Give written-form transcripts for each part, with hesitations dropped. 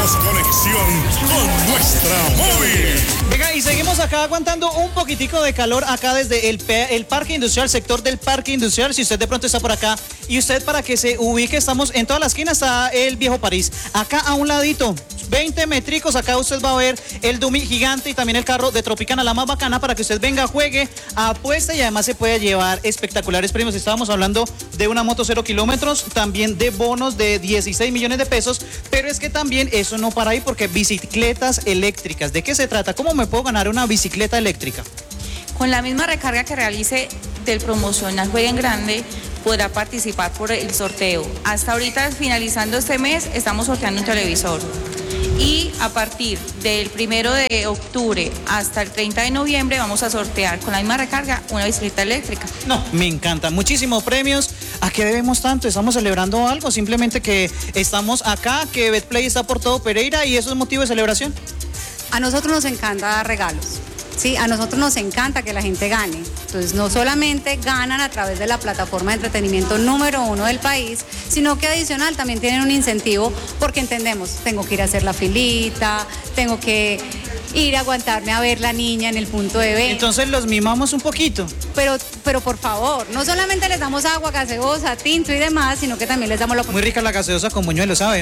Hacemos conexión con nuestra móvil. Venga, y seguimos acá aguantando un poquitico de calor acá desde el Parque Industrial, sector del Parque Industrial. Si usted de pronto está por acá y usted para que se ubique, estamos en toda la esquina, está el Viejo París. Acá a un ladito, 20 metricos, acá usted va a ver el dummy gigante y también el carro de Tropicana, la más bacana, para que usted venga, juegue, apueste y además se puede llevar espectaculares premios. Estábamos hablando de una moto 0 kilómetros, también de bonos de 16 millones de pesos, pero es que también eso no para ahí porque bicicletas eléctricas. ¿De qué se trata? ¿Cómo me puedo ganar una bicicleta eléctrica? Con la misma recarga que realice del promocional Juega en Grande, podrá participar por el sorteo. Hasta ahorita, finalizando este mes, estamos sorteando un televisor. Y a partir del 1 de octubre hasta el 30 de noviembre vamos a sortear con la misma recarga una bicicleta eléctrica. No, me encanta. Muchísimos premios. ¿A qué debemos tanto? ¿Estamos celebrando algo? Simplemente que estamos acá, que Betplay está por todo Pereira y eso es motivo de celebración. A nosotros nos encanta dar regalos. Sí, a nosotros nos encanta que la gente gane. Entonces, no solamente ganan a través de la plataforma de entretenimiento número 1 del país, sino que adicional también tienen un incentivo porque entendemos, tengo que ir a hacer la filita, tengo que ir a aguantarme a ver la niña en el punto de venta. Entonces los mimamos un poquito. Pero por favor, no solamente les damos agua, gaseosa, tinto y demás, sino que también les damos la Muy rica la gaseosa con buñuelo, ¿sabe?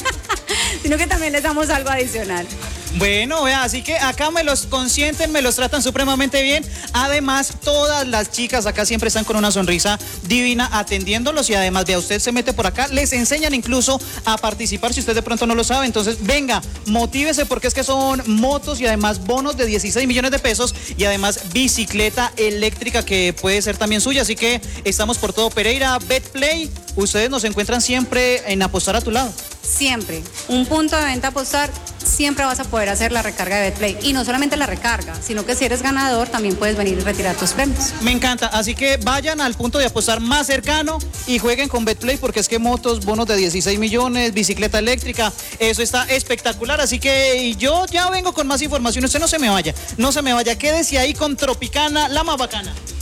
sino que también les damos algo adicional. Bueno, vea, así que acá me los consienten, me los tratan supremamente bien. Además, todas las chicas acá siempre están con una sonrisa divina atendiéndolos y además, vea, usted se mete por acá, les enseñan incluso a participar si usted de pronto no lo sabe. Entonces, venga, motívese porque es que son motos y además bonos de 16 millones de pesos y además bicicleta eléctrica que puede ser también suya. Así que estamos por todo Pereira, Betplay. Ustedes nos encuentran siempre en Apostar a tu lado. Siempre. Un punto de venta Apostar, siempre vas a poder hacer la recarga de Betplay. Y no solamente la recarga, sino que si eres ganador también puedes venir y retirar tus premios. Me encanta, así que vayan al punto de apostar más cercano y jueguen con Betplay porque es que motos, bonos de 16 millones, bicicleta eléctrica, eso está espectacular. Así que yo ya vengo con más información, usted no se me vaya, quédese ahí con Tropicana, la más bacana.